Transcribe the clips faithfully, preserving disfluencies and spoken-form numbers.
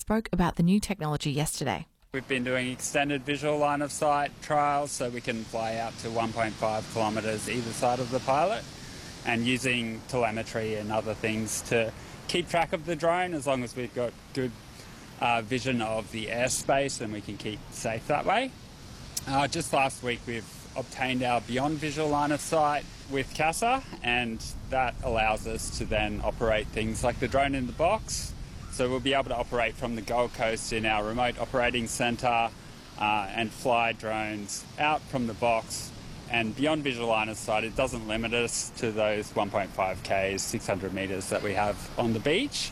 spoke about the new technology yesterday. We've been doing extended visual line of sight trials so we can fly out to one point five kilometres either side of the pilot, and using telemetry and other things to keep track of the drone as long as we've got good uh, vision of the airspace and we can keep safe that way. Uh, just last week we've obtained our beyond visual line of sight with CASA, and that allows us to then operate things like the drone in the box. So we'll be able to operate from the Gold Coast in our remote operating centre uh, and fly drones out from the box. And beyond visual line of sight, it doesn't limit us to those one point five Ks, six hundred metres that we have on the beach.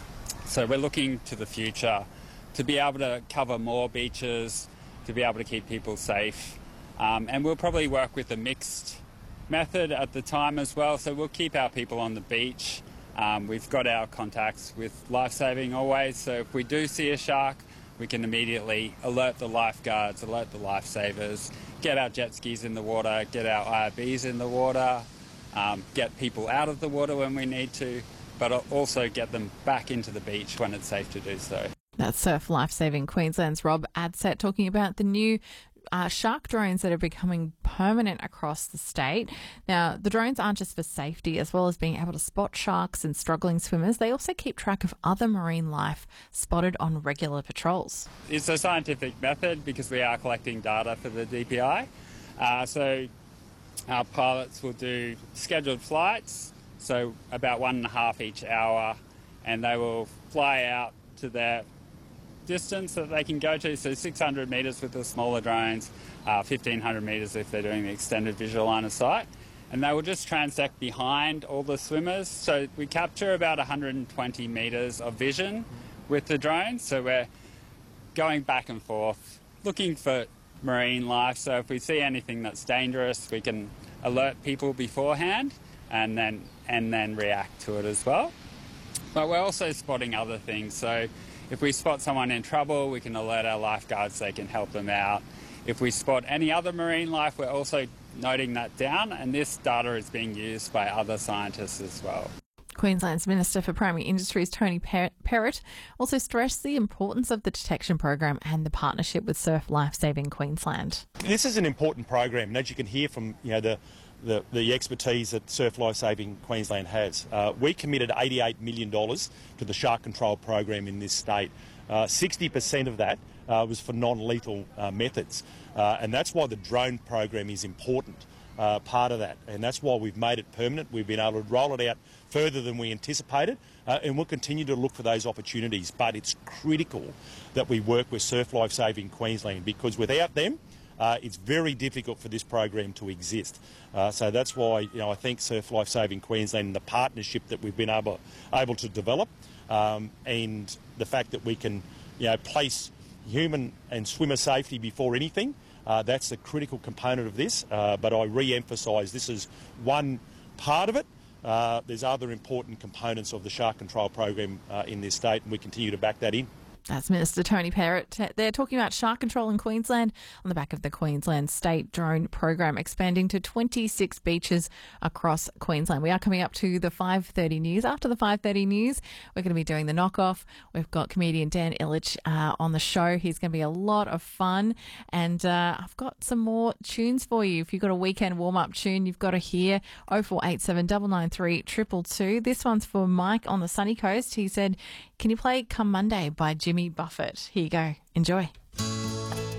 So we're looking to the future to be able to cover more beaches, to be able to keep people safe. Um, and we'll probably work with a mixed method at the time as well. So we'll keep our people on the beach. Um, we've got our contacts with lifesaving always. So if we do see a shark, we can immediately alert the lifeguards, alert the lifesavers, get our jet skis in the water, get our I R Bs in the water, um, get people out of the water when we need to, but also get them back into the beach when it's safe to do so. That's Surf Lifesaving Queensland's Rob Adsett talking about the new uh, shark drones that are becoming permanent across the state. Now, the drones aren't just for safety, as well as being able to spot sharks and struggling swimmers. They also keep track of other marine life spotted on regular patrols. It's a scientific method because we are collecting data for the D P I. Uh, so our pilots will do scheduled flights, so about one and a half each hour, and they will fly out to their distance that they can go to, so six hundred metres with the smaller drones, uh, fifteen hundred metres if they're doing the extended visual line of sight, and they will just transect behind all the swimmers. So we capture about one hundred twenty metres of vision with the drone, so we're going back and forth looking for marine life. So if we see anything that's dangerous, we can alert people beforehand and then and then react to it as well. But we're also spotting other things, so if we spot someone in trouble, we can alert our lifeguards, they can help them out. If we spot any other marine life, we're also noting that down, and this data is being used by other scientists as well. Queensland's Minister for Primary Industries, Tony Perrott, also stressed the importance of the detection program and the partnership with Surf Lifesaving Queensland. This is an important program, and as you can hear from you know the The, the expertise that Surf Lifesaving Queensland has. Uh, we committed eighty-eight million dollars to the shark control program in this state. Uh, sixty percent of that uh, was for non-lethal uh, methods, uh, and that's why the drone program is important, uh, part of that, and that's why we've made it permanent. We've been able to roll it out further than we anticipated, uh, and we'll continue to look for those opportunities, but it's critical that we work with Surf Lifesaving Queensland, because without them, Uh, it's very difficult for this program to exist. Uh, so that's why you know I think Surf Lifesaving Queensland and the partnership that we've been able able to develop, um, and the fact that we can you know place human and swimmer safety before anything, uh, that's a critical component of this. Uh, but I re-emphasise this is one part of it. Uh, there's other important components of the shark control program uh, in this state, and we continue to back that in. That's Minister Tony Perrott. They're talking about shark control in Queensland on the back of the Queensland State Drone Program expanding to twenty-six beaches across Queensland. We are coming up to the five thirty news. After the five thirty news, we're going to be doing the knockoff. We've got comedian Dan Illich uh, on the show. He's going to be a lot of fun. And uh, I've got some more tunes for you. If you've got a weekend warm-up tune, you've got to hear oh four eight seven, nine nine three, two two two. This one's for Mike on the sunny coast. He said, can you play Come Monday by Jimmy Buffett? Here you go. Enjoy.